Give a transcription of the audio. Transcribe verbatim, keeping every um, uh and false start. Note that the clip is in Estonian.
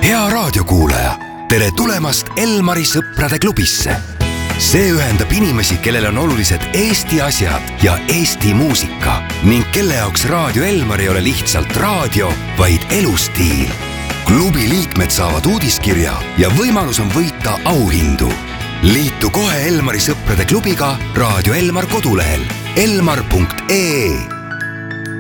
hea raadiokuulaja, tere tulemast Elmari sõprade klubisse. See ühendab inimesi, kellel on olulised Eesti asjad ja Eesti muusika ning kelle jaoks Raadio Elmar ei ole lihtsalt raadio, vaid elustiil. Klubi liikmed saavad uudiskirja ja võimalus on võita auhindu. Liitu kohe Elmari sõprade klubiga Raadio Elmar kodulehel elmar punkt ee.